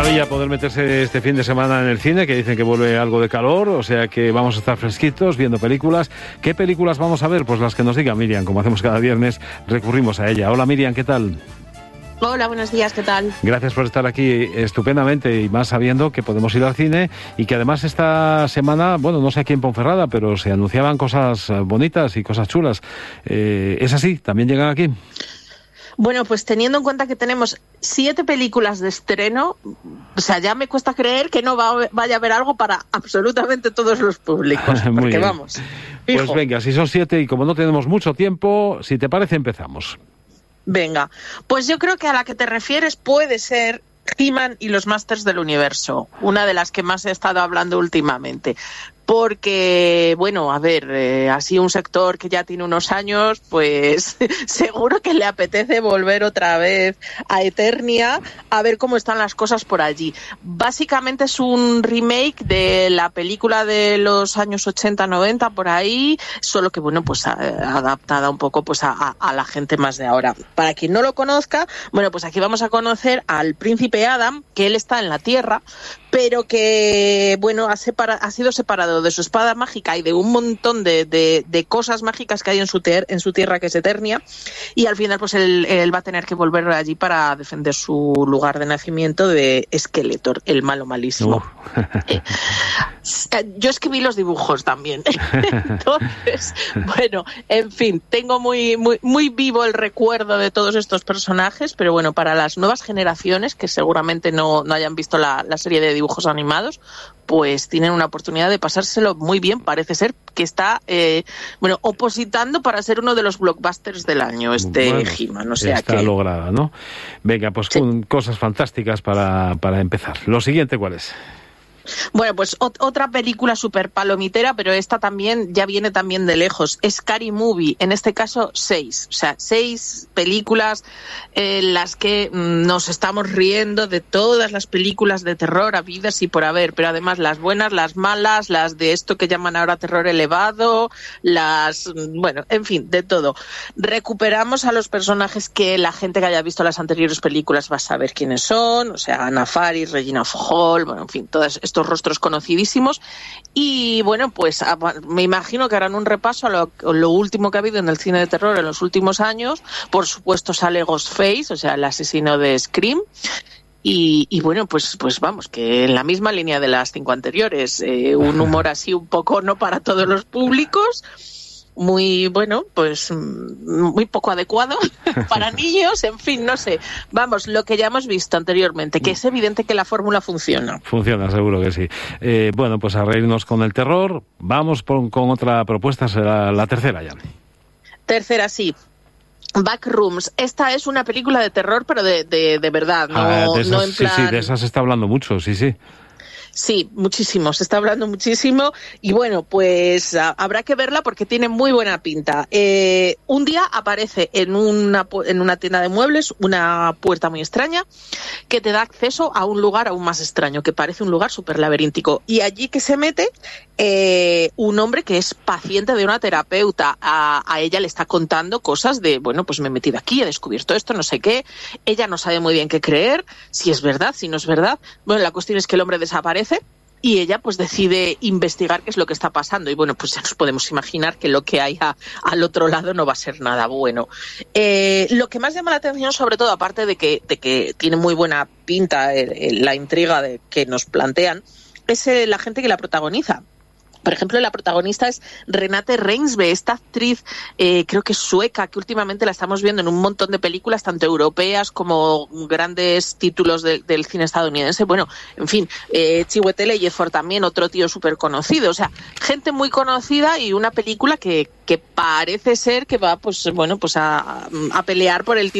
maravilla poder meterse este fin de semana en el cine, que dicen que vuelve algo de calor, o sea que vamos a estar fresquitos viendo películas. ¿Qué películas vamos a ver? Pues las que nos diga Miriam, como hacemos cada viernes, recurrimos a ella. Hola Miriam, ¿qué tal? Hola, buenos días, ¿qué tal? Gracias por estar aquí estupendamente, y más sabiendo que podemos ir al cine y que además esta semana, bueno, no sé aquí en Ponferrada, pero se anunciaban cosas bonitas y cosas chulas. ¿Es así? ¿También llegan aquí? Bueno, pues teniendo en cuenta que tenemos 7 películas de estreno, o sea, ya me cuesta creer que no vaya a haber algo para absolutamente todos los públicos, porque vamos, fijo. Pues venga, si son 7 y como no tenemos mucho tiempo, si te parece empezamos. Venga, pues yo creo que a la que te refieres puede ser He-Man y los Masters del Universo, una de las que más he estado hablando últimamente. Porque, bueno, a ver, así un sector que ya tiene unos años, pues seguro que le apetece volver otra vez a Eternia a ver cómo están las cosas por allí. Básicamente es un remake de la película de los años 80-90 por ahí, solo que, bueno, pues adaptada un poco pues a la gente más de ahora. Para quien no lo conozca, bueno, pues aquí vamos a conocer al príncipe Adam, que él está en la Tierra, pero que, bueno, ha sido separado de su espada mágica y de un montón de cosas mágicas que hay en su tierra, que es Eternia, y al final pues él va a tener que volver allí para defender su lugar de nacimiento de Skeletor, el malo malísimo. Yo es que vi los dibujos también. Entonces, bueno, en fin, tengo muy, muy, muy vivo el recuerdo de todos estos personajes, pero bueno, para las nuevas generaciones que seguramente no hayan visto la serie de dibujos animados, pues tienen una oportunidad de pasárselo muy bien. Parece ser que está opositando para ser uno de los blockbusters del año, He-Man. O sea está lograda, ¿no? Venga, pues sí. Con cosas fantásticas para empezar. ¿Lo siguiente cuál es? Bueno, pues otra película súper palomitera, pero esta también ya viene también de lejos. Scary Movie, en este caso 6. O sea, 6 películas en las que nos estamos riendo de todas las películas de terror habidas y por haber, pero además las buenas, las malas, las de esto que llaman ahora terror elevado, en fin, de todo. Recuperamos a los personajes que la gente que haya visto las anteriores películas va a saber quiénes son, o sea, Anna Faris, Regina Hall, bueno, en fin, todas estos rostros conocidísimos, y bueno, pues me imagino que harán un repaso a lo último que ha habido en el cine de terror en los últimos años. Por supuesto sale Ghostface, o sea, el asesino de Scream, y bueno, pues vamos, que en la misma línea de las 5 anteriores, un humor así un poco no para todos los públicos, muy, bueno, pues muy poco adecuado para niños, en fin, no sé. Vamos, lo que ya hemos visto anteriormente, que es evidente que la fórmula funciona. Funciona, seguro que sí. Bueno, pues a reírnos con el terror. Vamos con otra propuesta, será la tercera ya. Tercera, sí. Backrooms. Esta es una película de terror, pero de verdad, no en plan... Sí, de esas se está hablando mucho, sí. Sí, muchísimo, se está hablando muchísimo y bueno, pues habrá que verla porque tiene muy buena pinta. Un día aparece en una tienda de muebles una puerta muy extraña que te da acceso a un lugar aún más extraño, que parece un lugar súper laberíntico, y allí que se mete un hombre que es paciente de una terapeuta. A ella le está contando cosas de, bueno, pues me he metido aquí, he descubierto esto, no sé qué. Ella no sabe muy bien qué creer, si es verdad, si no es verdad. Bueno, la cuestión es que el hombre desaparece y ella pues decide investigar qué es lo que está pasando, y bueno, pues ya nos podemos imaginar que lo que hay al otro lado no va a ser nada bueno. Lo que más llama la atención, sobre todo, aparte de que tiene muy buena pinta la intriga que nos plantean, es la gente que la protagoniza. Por ejemplo, la protagonista es Renate Reinsve, esta actriz, creo que es sueca, que últimamente la estamos viendo en un montón de películas, tanto europeas como grandes títulos del cine estadounidense. Bueno, en fin, Chiwetel Ejiofor también, otro tío súper conocido. O sea, gente muy conocida, y una película que parece ser que va, pues bueno, pues a pelear por el título